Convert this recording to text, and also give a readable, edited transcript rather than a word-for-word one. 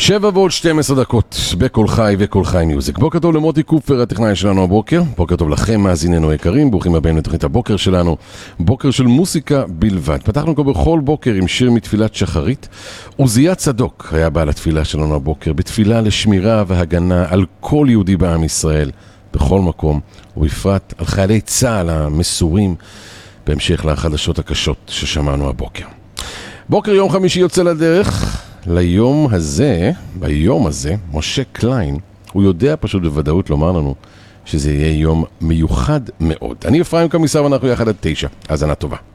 7:12 בכל חי וכל חי מיוזיק. בוקר טוב למוטי קופר, הטכנאי שלנו הבוקר. בוקר טוב לכם, מאזיננו היקרים. ברוכים הבאים לתוכנית הבוקר שלנו. בוקר של מוסיקה בלבד. פתחנו כבר בכל בוקר עם שיר מתפילת שחרית. עוזיה צדוק היה בעל התפילה שלנו הבוקר, בתפילה לשמירה והגנה על כל יהודי בעם ישראל, בכל מקום, ובפרט על חיילי צה"ל המסורים, בהמשך לחדשות הקשות ששמענו הבוקר. בוקר יום חמישי יוצא לדרך. ביום הזה, משה קליין, הוא יודע פשוט בוודאות לומר לנו שזה יהיה יום מיוחד מאוד. אני אפרים קמיסר ואנחנו יחד עד 9, האזנה טובה.